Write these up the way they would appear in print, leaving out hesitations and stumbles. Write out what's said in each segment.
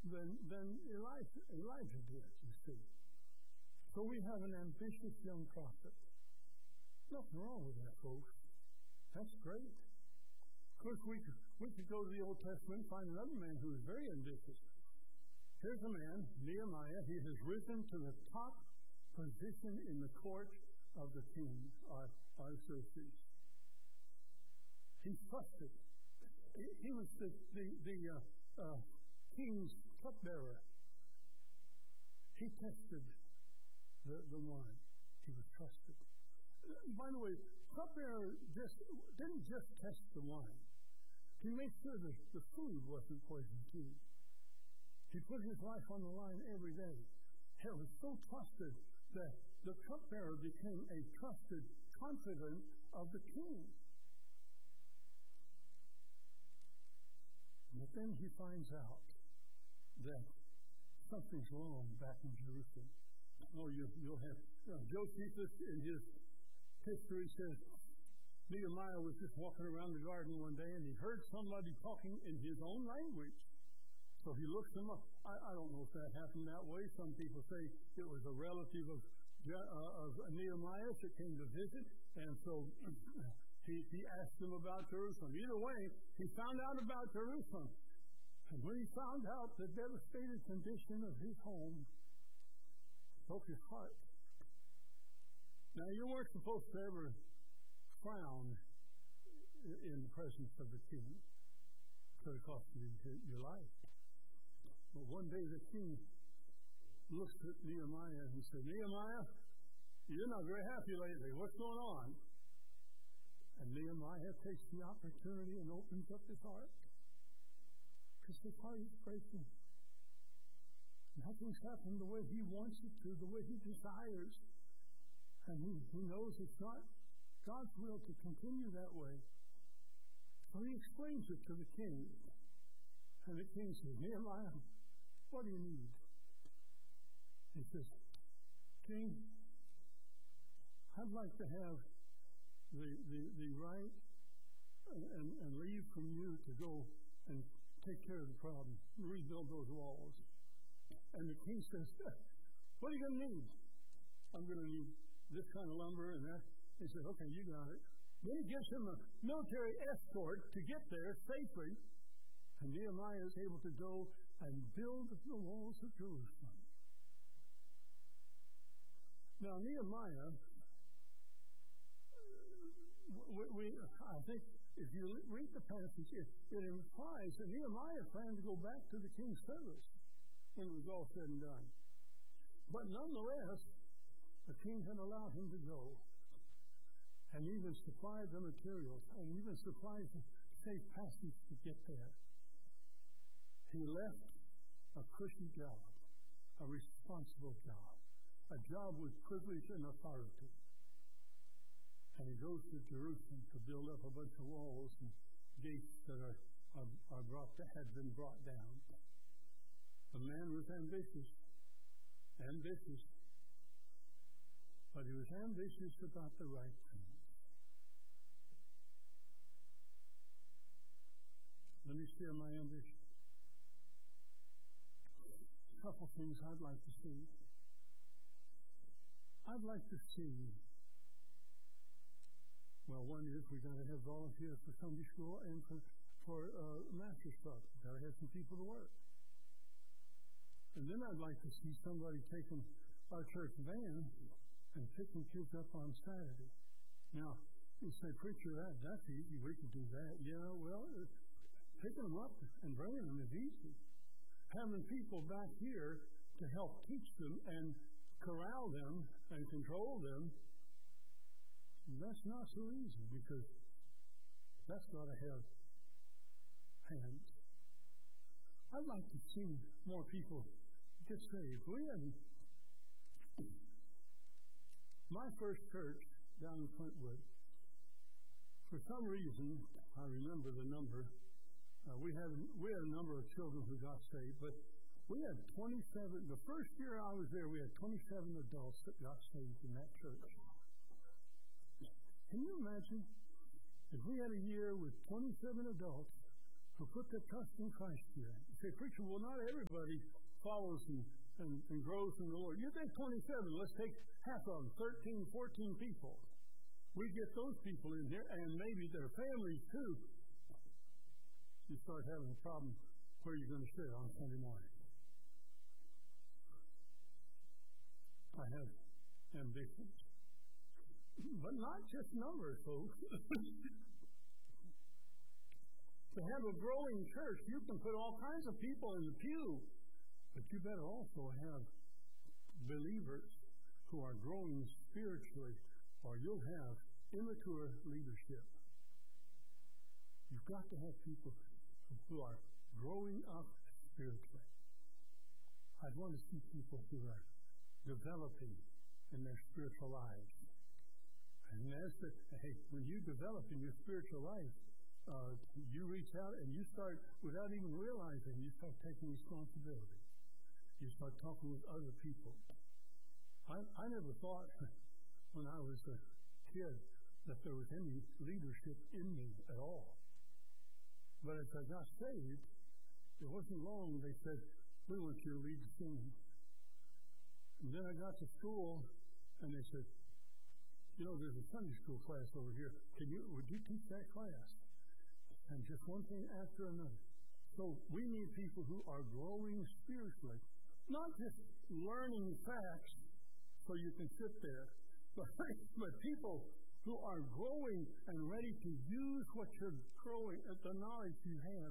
than Elijah did, you see. So we have an ambitious young prophet. Nothing wrong with that, folks. That's great. Of course, we could go to the Old Testament and find another man who is very ambitious. Here's a man, Nehemiah. He has risen to the top position in the court of the king, Artaxerxes. He's trusted. He was the king's cupbearer. He tested the wine. He was trusted. By the way, cupbearer didn't just test the wine. He made sure that the food wasn't poisoned too. He put his life on the line every day. He was so trusted that the cupbearer became a trusted confidant of the king. But then he finds out that something's wrong back in Jerusalem. Oh, you'll have Josephus in his history says Nehemiah was just walking around the garden one day and he heard somebody talking in his own language. So he looks them up. I don't know if that happened that way. Some people say it was a relative of Nehemiah that came to visit, and so he asked him about Jerusalem. Either way, he found out about Jerusalem. And when he found out the devastated condition of his home, it broke his heart. Now, you weren't supposed to ever frown in the presence of the king. It could have cost you your life. But one day the king looked at Nehemiah and said, Nehemiah, you're not very happy lately. What's going on? And Nehemiah takes the opportunity and opens up his heart. Because his heart is breaking. Nothing's happened the way he wants it to, the way he desires. And he knows it's not God's will to continue that way. So he explains it to the king. And the king says, Nehemiah, what do you need? He says, King, I'd like to have the right and leave from you to go and take care of the problem, rebuild those walls. And the king says, what are you going to need? I'm going to need this kind of lumber and that. He says, okay, you got it. Then he gives him a military escort to get there safely. And Nehemiah is able to go and build the walls of Jerusalem. Now, Nehemiah, I think if you read the passage, it implies that Nehemiah planned to go back to the king's service when it was all said and done. But nonetheless, the king had allowed him to go and even supplied the materials and even supplied the safe passage to get there. He left a cushy job, a responsible job, a job with privilege and authority. And he goes to Jerusalem to build up a bunch of walls and gates that had been brought down. The man was ambitious, but he was ambitious about the right things. Let me share my ambition. A couple things I'd like to see. I'd like to see, well, one is we've got to have volunteers for Sunday school and for master's club. We've got to have some people to work. And then I'd like to see somebody taking our church van and picking kids up on Saturday. Now, you say, preacher, that's easy. We can do that. Yeah, well, picking them up and bringing them is easy. Having people back here to help teach them and corral them and control them, that's not so easy because that's got to have hands. I'd like to see more people get saved. My first church down in Flintwood, for some reason, I remember the number, we had a number of children who got saved, but we had 27, the first year I was there, we had 27 adults that got saved in that church. Can you imagine if we had a year with 27 adults So put the trust in Christ here. You say, preacher, well, not everybody follows and grows in the Lord. You think 27, let's take half of them, 13, 14 people. We get those people in here, and maybe their families too. You start having a problem where you're going to sit on Sunday morning. I have ambitions. But not just numbers, folks. To have a growing church, you can put all kinds of people in the pew, but you better also have believers who are growing spiritually, or you'll have immature leadership. You've got to have people who are growing up spiritually. I want to see people who are developing in their spiritual lives. And when you develop in your spiritual life, you reach out and you start, without even realizing, you start taking responsibility. You start talking with other people. I never thought when I was a kid that there was any leadership in me at all. But as I got saved, it wasn't long they said, we want you to lead the singing. And then I got to school and they said, there's a Sunday school class over here. Would you teach that class? And just one thing after another. So we need people who are growing spiritually, not just learning facts so you can sit there, but people who are growing and ready to use what you're growing, the knowledge you have,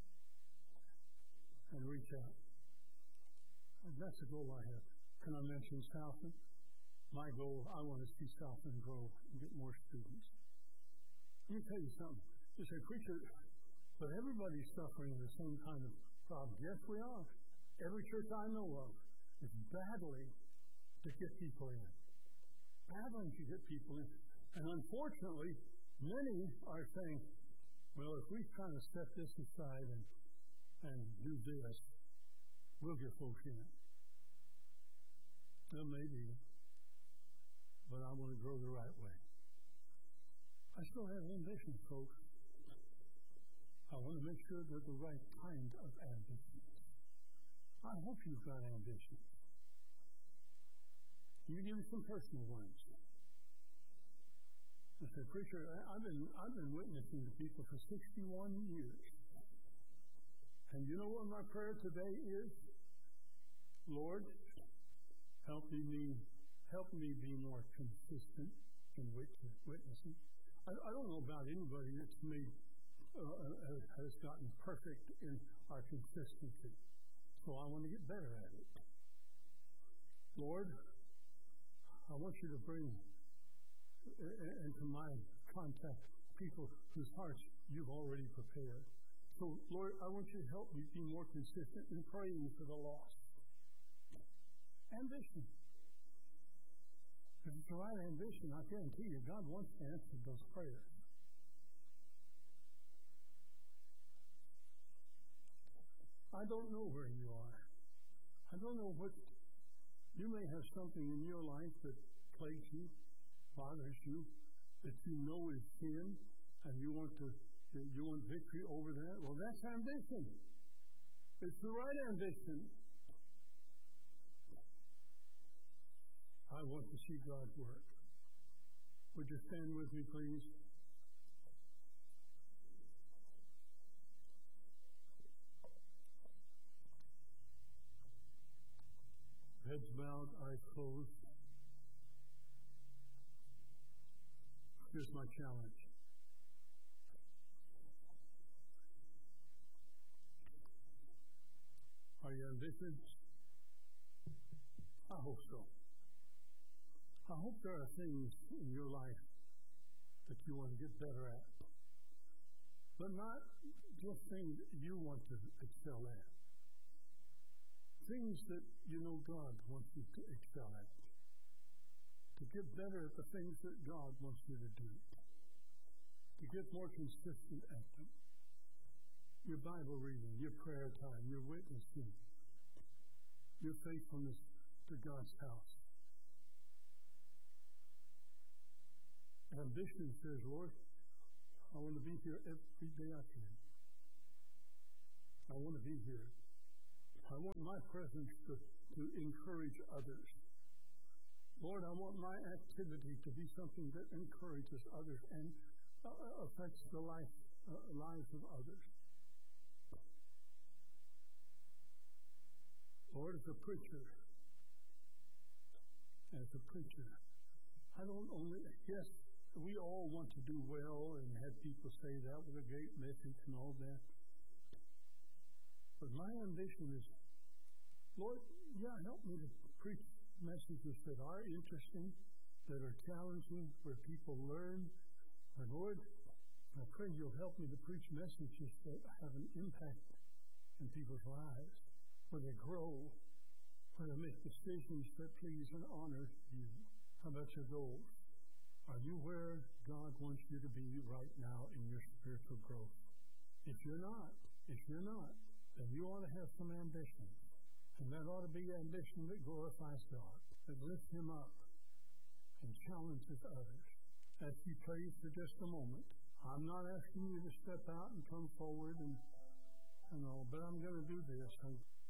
and reach out. And that's the goal I have. Can I mention Southland? My goal, I want to see Southland grow and get more students. Let me tell you something. You say, preacher, but everybody's suffering the same kind of problem. Yes, we are. Every church I know of is battling to get people in. Battling to get people in. And unfortunately, many are saying, well, if we kind of set this aside and do this, we'll get folks in. Well, maybe. But I want to grow the right way. I still have ambitions, folks. I want to make sure they're the right kind of ambitions. I hope you've got ambitions. You give me some personal ones. I said, preacher, I've been witnessing to people for 61 years. And you know what my prayer today is? Lord, help me be more consistent in witnessing. I don't know about anybody that's has gotten perfect in our consistency. So I want to get better at it. Lord, I want you to bring into my contact people whose hearts you've already prepared. So, Lord, I want you to help me be more consistent in praying for the lost. Ambition. If it's the right ambition, I guarantee you, God wants to answer those prayers. I don't know where you are. I don't know what... You may have something in your life that plagues you, bothers you, that you know is sin, and you want victory over that. Well, that's ambition. It's the right ambition. I want to see God work. Would you stand with me, please? Heads bowed, eyes closed. Here's my challenge. Are you ambitious? I hope so. I hope there are things in your life that you want to get better at. But not just things you want to excel at. Things that you know God wants you to excel at. To get better at the things that God wants you to do. To get more consistent at them. Your Bible reading, your prayer time, your witnessing, your faithfulness to God's house. Ambition says, Lord, I want to be here every day I can. I want to be here. I want my presence to encourage others. Lord, I want my activity to be something that encourages others and affects the lives of others. Lord, as a preacher, I don't only, yes, we all want to do well and have people say that was a great message and all that. But my ambition is, Lord, help me to preach messages that are interesting, that are challenging, where people learn. And Lord, I pray you'll help me to preach messages that have an impact in people's lives, where they grow, where they make decisions that please and honor you. How about your goals? Are you where God wants you to be right now in your spiritual growth? If you're not, then you ought to have some ambitions. And that ought to be ambition that glorifies God, that lifts him up and challenges others. As he prays for just a moment, I'm not asking you to step out and come forward and all, but I'm going to do this.